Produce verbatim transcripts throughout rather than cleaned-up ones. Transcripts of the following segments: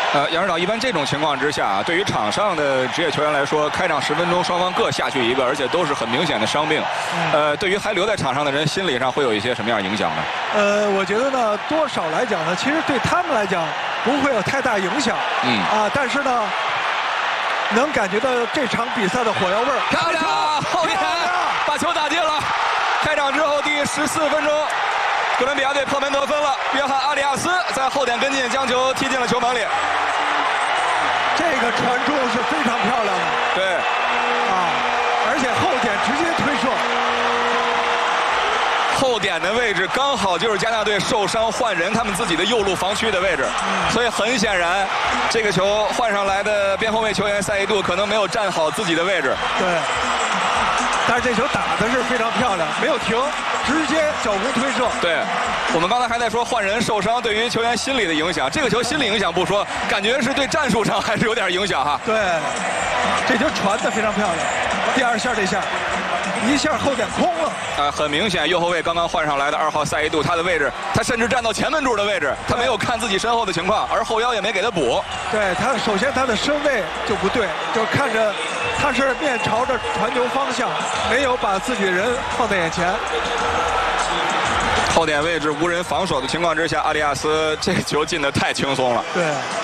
呃，杨指导，一般这种情况之下，对于场上的职业球员来说，开场十分钟双方各下去一个，而且都是很明显的伤病。呃，对于还留在场上的人，心理上会有一些什么样影响呢？ 呃，我觉得呢，多少来讲呢，其实对他们来讲不会有太大影响。嗯。啊，但是呢，能感觉到这场比赛的火药味儿。 漂亮，后点把球打进了。开场之后第十四分钟。哥伦比亚队破门得分了，约翰·阿里亚斯在后点跟进，将球踢进了球门里。 这个传中是非常漂亮的。 对， 啊，而且后点直接推射。 后点的位置刚好就是加纳队受伤换人他们自己的右路防区的位置，嗯、所以很显然，这个球换上来的边后卫球员赛义杜可能没有站好自己的位置。 对。但是这球打的是非常漂亮，没有停，直接脚弓推射。 对，我们刚才还在说换人受伤对于球员心理的影响，这个球心理影响不说，感觉是对战术上还是有点影响哈。 对，这球传的非常漂亮，第二下这下，一下后点空了。 呃，很明显，右后卫刚刚换上来的二号赛义杜，他的位置，他甚至站到前门柱的位置，他没有看自己身后的情况，而后腰也没给他补。 对他，首先他的身位就不对，就看着。他是面朝着传球方向，没有把自己的人放在眼前。 后点位置无人防守的情况之下，阿里亚斯这个球进得太轻松了。 对。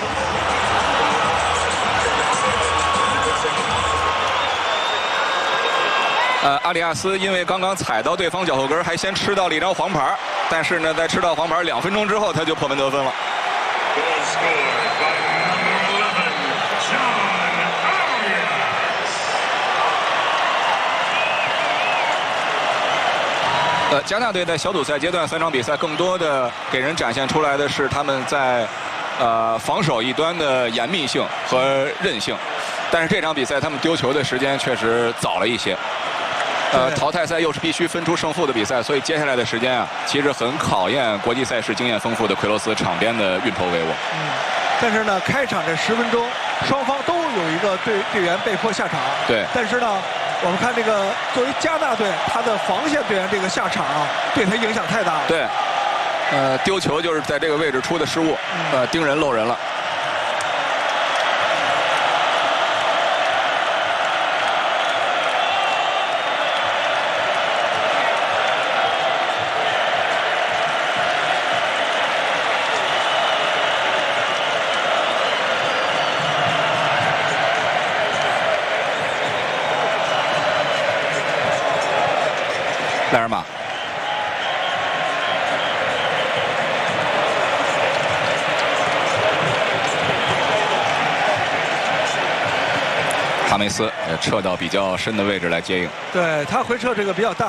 呃，阿里亚斯因为刚刚踩到对方脚后跟，还先吃到了一张黄牌，但是呢，在吃到黄牌两分钟之后，他就破门得分了。呃，加纳队在小组赛阶段三场比赛，更多的给人展现出来的是他们在呃防守一端的严密性和韧性，但是这场比赛他们丢球的时间确实早了一些。呃，淘汰赛又是必须分出胜负的比赛，所以接下来的时间啊，其实很考验国际赛事经验丰富的奎罗斯场边的运筹帷幄。 嗯，但是呢，开场这十分钟，双方都有一个队队员被迫下场。 对， 但是呢。我们看这个，作为加纳队，他的防线队员这个下场啊，对他影响太大了。 对，呃，丢球就是在这个位置出的失误，嗯、呃，盯人漏人了。莱尔马，哈梅斯呃撤到比较深的位置来接应。 对他回撤这个比较大。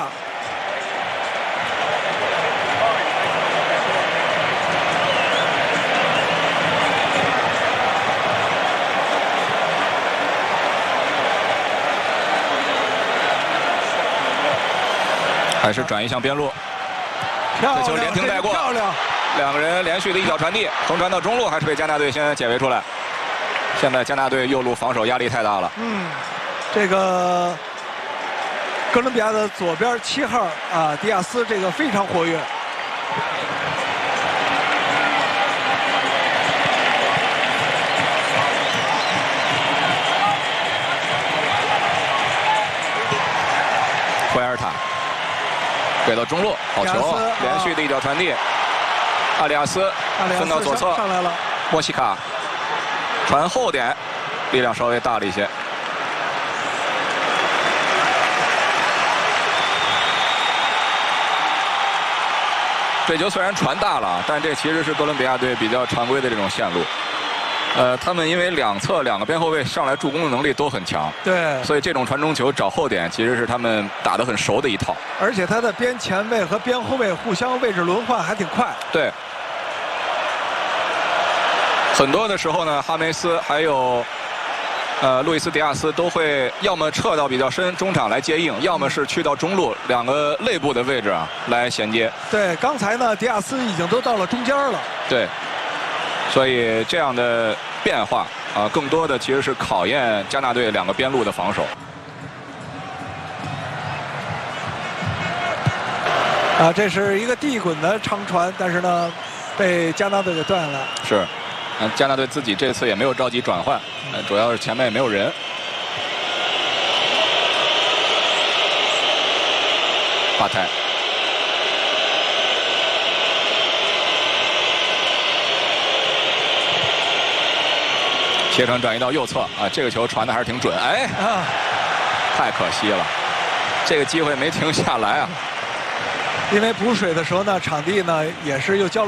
还是转移向边路，这球连停带过， 漂亮！ 两个人连续的一脚传递，横传到中路，还是被加纳队先解围出来。现在加纳队右路防守压力太大了。 嗯，这个哥伦比亚的左边七号啊，迪亚斯这个非常活跃。 奎尔塔。给到中路，好球啊！连续的一脚传递，阿里亚斯分到左侧， 上来了。 莫西卡传后点，力量稍微大了一些。这球虽然传大了，但这其实是哥伦比亚队比较常规的这种线路。呃，他们因为两侧两个边后卫上来助攻的能力都很强， 对， 所以这种传中球找后点其实是他们打得很熟的一套。 而且他的边前卫和边后卫互相位置轮换还挺快。 对，很多的时候呢，哈梅斯还有呃路易斯迪亚斯都会要么撤到比较深中场来接应，要么是去到中路两个肋部的位置啊来衔接。 对，刚才呢，迪亚斯已经都到了中间了。 对。所以这样的变化啊，更多的其实是考验加纳队两个边路的防守。 啊，这是一个地滚的长传，但是呢，被加纳队给断了。 是， 嗯，加纳队自己这次也没有着急转换，呃、主要是前面也没有人。巴泰。切成转移到右侧啊，这个球传的还是挺准，哎，啊，太可惜了，这个机会没停下来啊。 因为补水的时候呢，场地呢也是又浇了。